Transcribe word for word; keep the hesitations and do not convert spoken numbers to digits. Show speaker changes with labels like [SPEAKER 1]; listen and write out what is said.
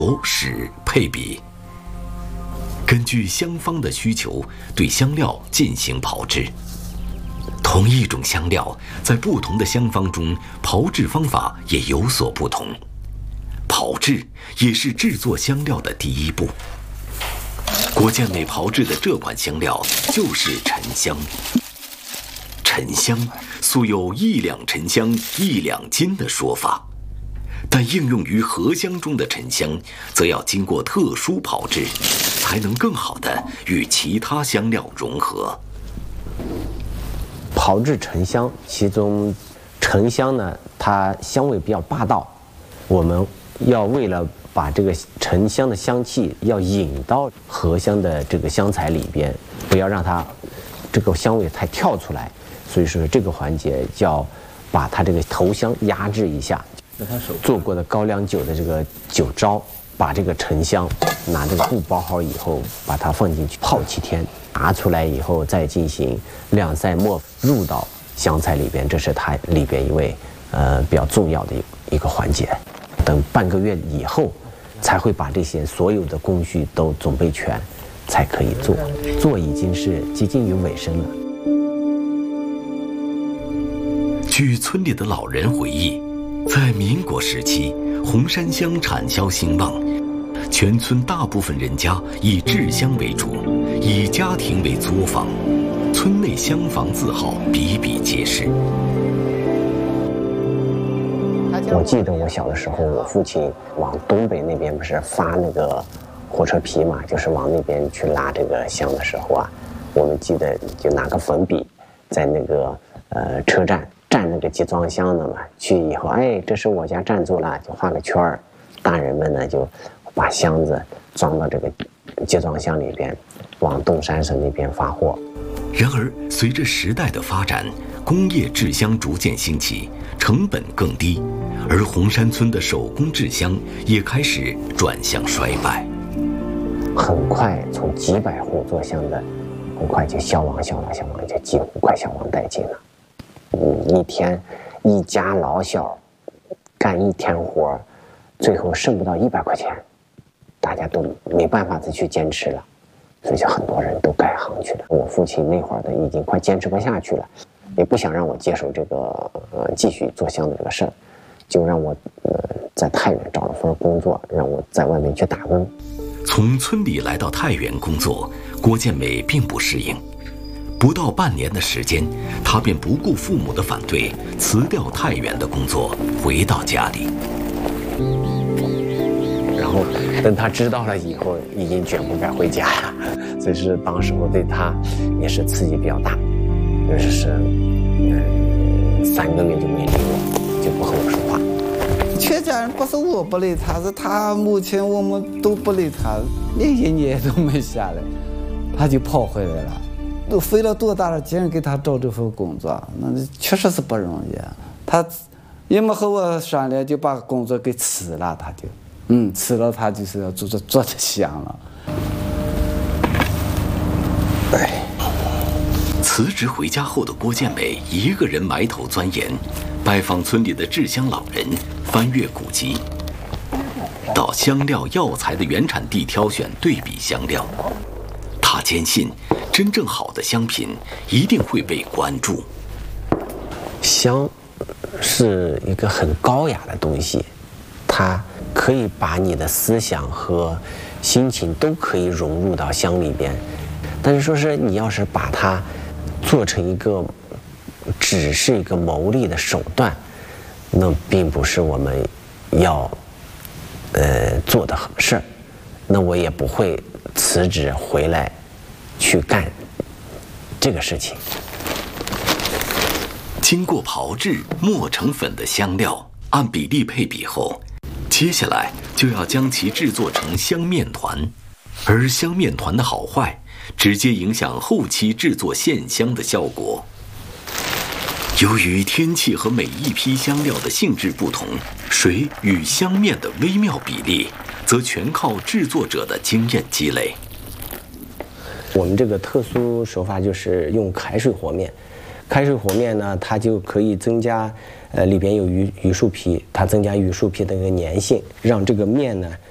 [SPEAKER 1] 使配比，根据香方的需求对香料进行炮制。同一种香料在不同的香方中炮制方法也有所不同，炮制也是制作香料的第一步。郭建美炮制的这款香料就是沉香。沉香素有一两沉香一两金的说法，但应用于合香中的沉香，则要经过特殊炮制，才能更好地与其他香料融合。
[SPEAKER 2] 炮制沉香，其中沉香呢，它香味比较霸道，我们要为了把这个沉香的香气要引到合香的这个香材里边，不要让它这个香味太跳出来，所以说这个环节叫把它这个头香压制一下。做过的高粱酒的这个酒糟，把这个沉香拿这个布包好以后，把它放进去泡七天，拿出来以后再进行晾晒磨入到香材里边，这是它里边一位呃比较重要的一个环节。等半个月以后，才会把这些所有的工序都准备全，才可以做。做已经是接近于尾声了。
[SPEAKER 1] 据村里的老人回忆，在民国时期，红山香产销兴旺，全村大部分人家以制香为主，以家庭为作坊，村内香坊字号比比皆是。
[SPEAKER 2] 我记得我小的时候，我父亲往东北那边不是发那个火车皮嘛，就是往那边去拉这个香的时候啊，我们记得就拿个粉笔，在那个呃车站站那个集装箱的嘛，去以后，哎，这是我家站住了，就画个圈儿，大人们呢就把箱子装到这个集装箱里边，往东三省那边发货。
[SPEAKER 1] 然而，随着时代的发展，工业制香逐渐兴起，成本更低，而红山村的手工制香也开始转向衰败。
[SPEAKER 2] 很快，从几百户做香的，很快就消亡、消亡、消亡，就几乎快消亡殆尽了。嗯，一天一家老小干一天活，最后剩不到一百块钱，大家都没办法再去坚持了。所以就很多人都改行去了。我父亲那会儿的已经快坚持不下去了，也不想让我接手这个呃继续做香的这个事儿，就让我呃在太原找了份工作，让我在外面去打工。
[SPEAKER 1] 从村里来到太原工作，郭建美并不适应。不到半年的时间，他便不顾父母的反对，辞掉太原的工作，回到家里。
[SPEAKER 2] 然后等他知道了以后，已经卷不该回家了，所以是当时我对他也是刺激比较大，就是嗯三个月就没理我，就不和我说话。
[SPEAKER 3] 全家人不是我不理他，是他母亲我们都不理他，连一年都没下来，他就跑回来了。都费了多大的劲给他找这份工作，那确实是不容易。他也没和我商量，就把工作给辞了，他就。嗯，吃了他就是要做做做着香了。
[SPEAKER 1] 哎，辞职回家后的郭建美一个人埋头钻研，拜访村里的制香老人，翻阅古籍，到香料药材的原产地挑选对比香料。他坚信，真正好的香品一定会被关注。
[SPEAKER 2] 香是一个很高雅的东西，它可以把你的思想和心情都可以融入到香里边，但是说是你要是把它做成一个只是一个牟利的手段，那并不是我们要呃做的事儿，那我也不会辞职回来去干这个事情。
[SPEAKER 1] 经过炮制磨成粉的香料按比例配比后，接下来就要将其制作成香面团，而香面团的好坏直接影响后期制作线香的效果。由于天气和每一批香料的性质不同，水与香面的微妙比例则全靠制作者的经验积累。
[SPEAKER 2] 我们这个特殊手法就是用开水和面，开水和面呢，它就可以增加，呃，里边有榆榆树皮，它增加榆树皮的一个粘性，让这个面呢